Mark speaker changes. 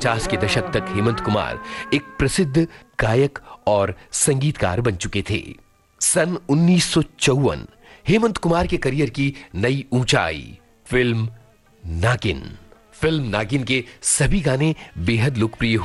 Speaker 1: 50 के दशक तक हेमंत कुमार एक प्रसिद्ध गायक और संगीतकार बन चुके थे। सन 1954 हेमंत कुमार के करियर की नई ऊंचाई फिल्म नागिन के सभी गाने बेहद लोकप्रिय